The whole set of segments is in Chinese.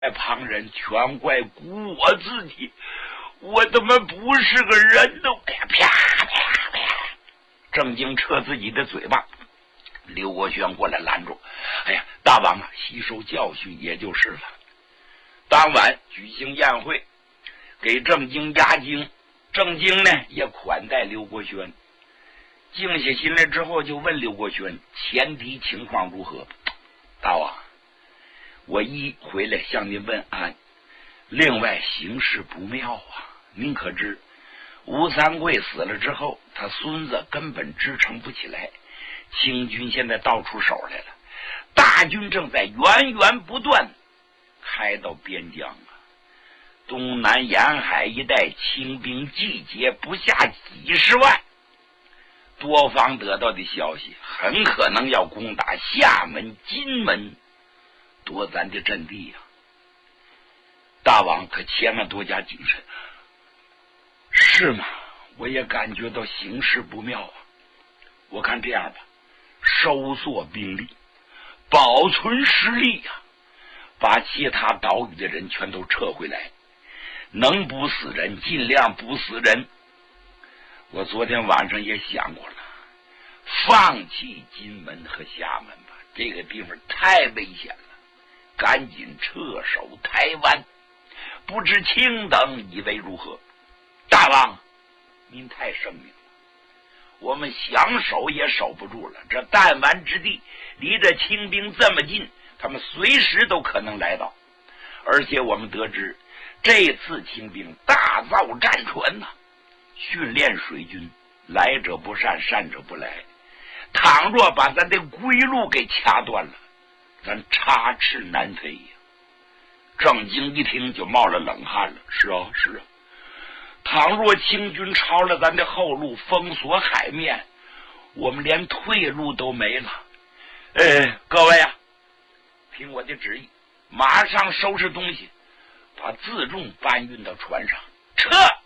旁人，全怪估我自己，我怎么不是个人呢？哎呀，啪啪啪！正经扯自己的嘴巴，刘国轩过来拦住。哎呀，大王啊，吸收教训也就是了。当晚举行宴会，给正经压惊，正经呢也款待刘国轩。静下心来之后，就问刘国轩前提情况如何。大王，我一回来向您问安，另外形势不妙啊！您可知吴三桂死了之后，他孙子根本支撑不起来，清军现在到处手来了，大军正在源源不断开到边疆啊！东南沿海一带清兵集结不下几十万，多方得到的消息，很可能要攻打厦门、金门，夺咱的阵地呀！大王可千万多加谨慎。是吗？我也感觉到形势不妙啊。我看这样吧，收缩兵力，保存实力呀，把其他岛屿的人全都撤回来，能捕死人尽量捕死人。我昨天晚上也想过了，放弃金门和厦门吧，这个地方太危险了，赶紧撤守台湾。不知卿等以为如何？大王，您太圣明了，我们想守也守不住了。这弹丸之地离着清兵这么近，他们随时都可能来到。而且我们得知，这次清兵大造战船呐，训练水军，来者不善，善者不来。倘若把咱的归路给掐断了，咱插翅难飞呀！郑经一听就冒了冷汗了。是啊，是啊。倘若清军抄了咱的后路，封锁海面，我们连退路都没了。各位啊，听我的旨意，马上收拾东西，把辎重搬运到船上，撤！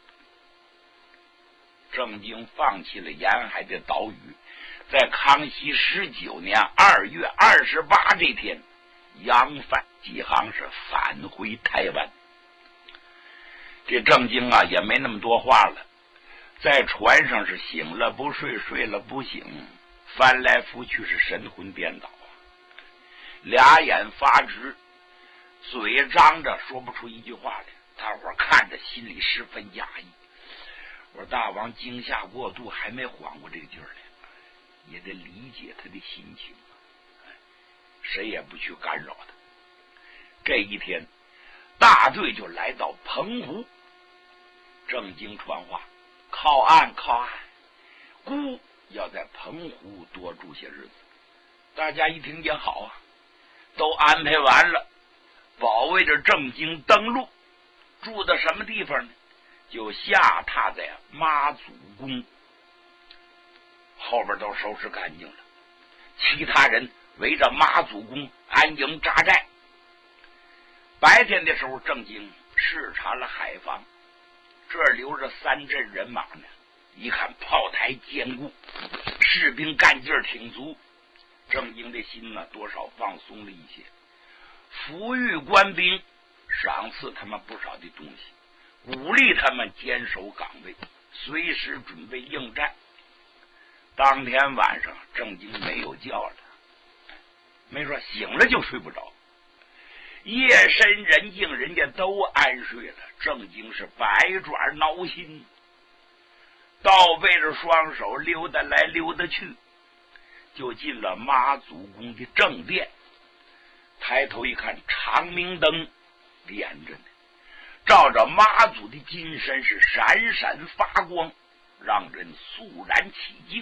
郑经放弃了沿海的岛屿，在康熙19年2月28这天，扬帆几航是返回台湾。这郑经啊也没那么多话了，在船上是醒了不睡，睡了不醒，翻来覆去是神魂颠倒啊，俩眼发直，嘴张着说不出一句话来。大伙儿看着心里十分压抑。我说大王惊吓过度，还没缓过这个劲儿来，也得理解他的心情，谁也不去干扰他。这一天大队就来到澎湖，郑经传话，靠岸靠岸，孤要在澎湖多住些日子。大家一听也好啊，都安排完了，保卫着郑经登陆。住到什么地方呢？就下榻在妈祖宫，后边都收拾干净了，其他人围着妈祖宫安营扎寨。白天的时候，郑经视察了海防，这儿留着3阵人马呢，一看炮台坚固，士兵干劲儿挺足，郑经的心呢多少放松了一些，抚育官兵，赏赐他们不少的东西，鼓励他们坚守岗位，随时准备应战。当天晚上郑经没有觉了，没说醒了就睡不着，夜深人静，人家都安睡了，郑经是百爪挠心，倒背着双手溜达来溜达去，就进了妈祖宫的正殿。抬头一看，长明灯点着呢，照着妈祖的金身是闪闪发光，让人肃然起敬。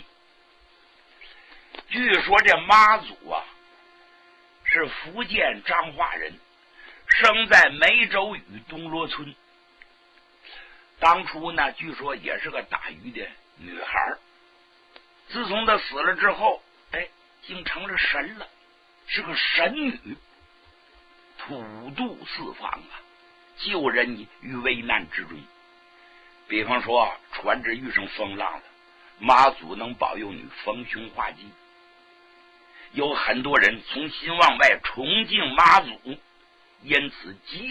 据说这妈祖啊是福建彰化人，生在梅州屿东罗村。当初呢，据说也是个打鱼的女孩，自从她死了之后，竟成了神了，是个神女，普渡四方啊，救人于危难之中。比方说船只遇上风浪了，妈祖能保佑你逢凶化吉。有很多人从心往外崇敬妈祖， 因此急